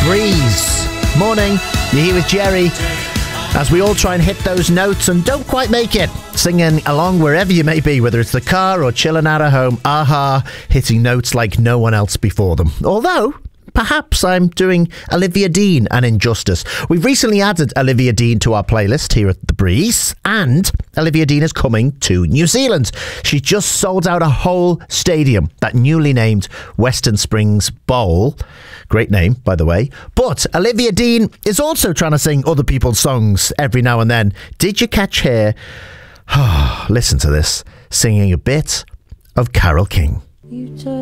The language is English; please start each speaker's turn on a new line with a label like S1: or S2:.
S1: Breeze. Morning, you're here with Jerry as we all try and hit those notes and don't quite make it. Singing along wherever you may be, whether it's the car or chilling out at home. Aha, hitting notes like no one else before them. Although, perhaps I'm doing Olivia Dean an injustice. We've recently added Olivia Dean to our playlist here at The Breeze, and Olivia Dean is coming to New Zealand. She just sold out a whole stadium, that newly named Western Springs Bowl. Great name, by the way. But Olivia Dean is also trying to sing other people's songs every now and then. Did you catch her? Listen to this, singing a bit of Carole King.